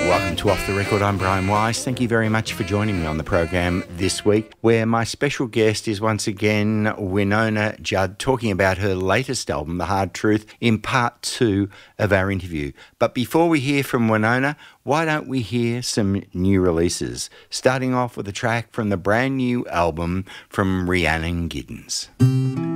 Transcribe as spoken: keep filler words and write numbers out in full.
Welcome to Off the Record. I'm Brian Wise. Thank you very much for joining me on the program this week, where my special guest is once again Wynona Judd, talking about her latest album, The Hard Truth, in part two of our interview. But before we hear from Wynona, why don't we hear some new releases, starting off with a track from the brand new album from Rhiannon Giddens.